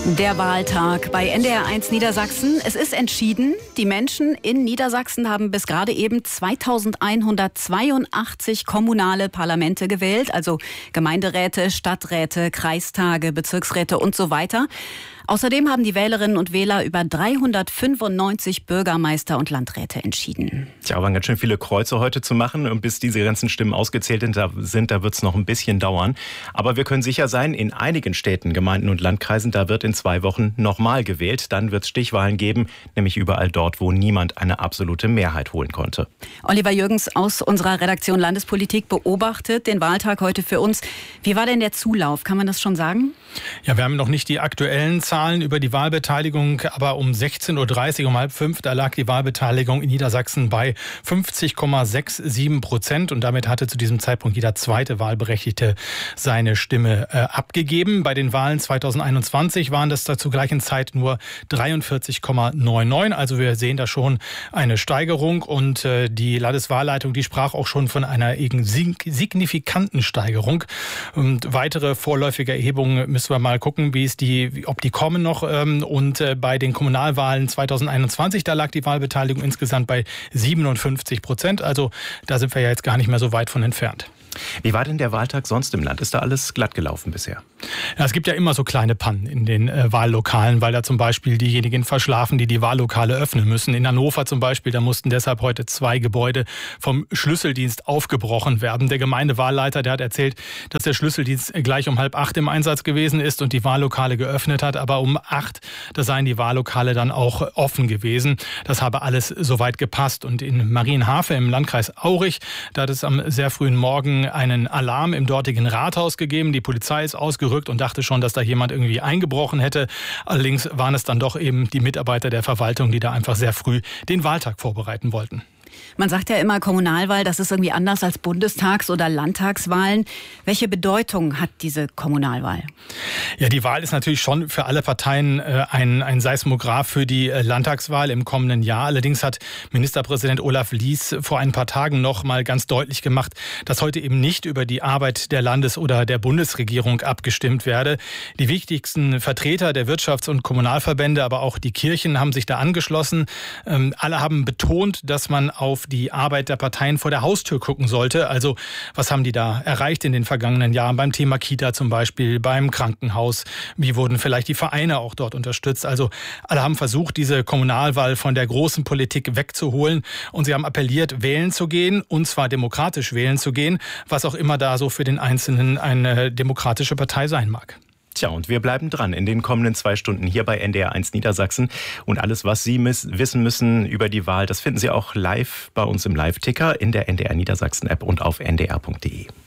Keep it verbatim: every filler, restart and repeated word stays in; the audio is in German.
Der Wahltag bei N D R eins Niedersachsen. Es ist entschieden. Die Menschen in Niedersachsen haben bis gerade eben zweitausendeinhundertzweiundachtzig kommunale Parlamente gewählt, also Gemeinderäte, Stadträte, Kreistage, Bezirksräte und so weiter. Außerdem haben die Wählerinnen und Wähler über dreihundertfünfundneunzig Bürgermeister und Landräte entschieden. Tja, waren ganz schön viele Kreuze heute zu machen. Und bis diese ganzen Stimmen ausgezählt sind, da wird es noch ein bisschen dauern. Aber wir können sicher sein, in einigen Städten, Gemeinden und Landkreisen, da wird in zwei Wochen nochmal gewählt. Dann wird es Stichwahlen geben, nämlich überall dort, wo niemand eine absolute Mehrheit holen konnte. Oliver Jürgens aus unserer Redaktion Landespolitik beobachtet den Wahltag heute für uns. Wie war denn der Zulauf? Kann man das schon sagen? Ja, wir haben noch nicht die aktuellen Zahlen über die Wahlbeteiligung, aber um sechzehn Uhr dreißig, um halb fünf, da lag die Wahlbeteiligung in Niedersachsen bei fünfzig Komma siebenundsechzig Prozent und damit hatte zu diesem Zeitpunkt jeder zweite Wahlberechtigte seine Stimme äh, abgegeben. Bei den Wahlen zweitausendeinundzwanzig waren das da zur gleichen Zeit nur dreiundvierzig Komma neunundneunzig, also wir sehen da schon eine Steigerung und äh, die Landeswahlleitung, die sprach auch schon von einer signifikanten Steigerung. Und weitere vorläufige Erhebungen müssen wir mal gucken, wie es die, ob die kommen noch. Und bei den Kommunalwahlen zweitausendeinundzwanzig, da lag die Wahlbeteiligung insgesamt bei siebenundfünfzig Prozent. Also da sind wir ja jetzt gar nicht mehr so weit von entfernt. Wie war denn der Wahltag sonst im Land? Ist da alles glatt gelaufen bisher? Ja, es gibt ja immer so kleine Pannen in den äh, Wahllokalen, weil da zum Beispiel diejenigen verschlafen, die die Wahllokale öffnen müssen. In Hannover zum Beispiel, da mussten deshalb heute zwei Gebäude vom Schlüsseldienst aufgebrochen werden. Der Gemeindewahlleiter, der hat erzählt, dass der Schlüsseldienst gleich um halb acht im Einsatz gewesen ist und die Wahllokale geöffnet hat. Aber um acht, da seien die Wahllokale dann auch offen gewesen. Das habe alles soweit gepasst. Und in Marienhafe im Landkreis Aurich, da hat es am sehr frühen Morgen einen Alarm im dortigen Rathaus gegeben. Die Polizei ist ausgerückt und dachte schon, dass da jemand irgendwie eingebrochen hätte. Allerdings waren es dann doch eben die Mitarbeiter der Verwaltung, die da einfach sehr früh den Wahltag vorbereiten wollten. Man sagt ja immer, Kommunalwahl, das ist irgendwie anders als Bundestags- oder Landtagswahlen. Welche Bedeutung hat diese Kommunalwahl? Ja, die Wahl ist natürlich schon für alle Parteien äh, ein, ein Seismograph für die äh, Landtagswahl im kommenden Jahr. Allerdings hat Ministerpräsident Olaf Lies vor ein paar Tagen noch mal ganz deutlich gemacht, dass heute eben nicht über die Arbeit der Landes- oder der Bundesregierung abgestimmt werde. Die wichtigsten Vertreter der Wirtschafts- und Kommunalverbände, aber auch die Kirchen haben sich da angeschlossen. Ähm, alle haben betont, dass man auf die Arbeit der Parteien vor der Haustür gucken sollte. Also was haben die da erreicht in den vergangenen Jahren beim Thema Kita zum Beispiel, beim Krankenhaus? Wie wurden vielleicht die Vereine auch dort unterstützt? Also alle haben versucht, diese Kommunalwahl von der großen Politik wegzuholen und sie haben appelliert, wählen zu gehen und zwar demokratisch wählen zu gehen, was auch immer da so für den Einzelnen eine demokratische Partei sein mag. Tja, und wir bleiben dran in den kommenden zwei Stunden hier bei N D R eins Niedersachsen. Und alles, was Sie miss- wissen müssen über die Wahl, das finden Sie auch live bei uns im Live-Ticker in der N D R Niedersachsen-App und auf n d r punkt d e.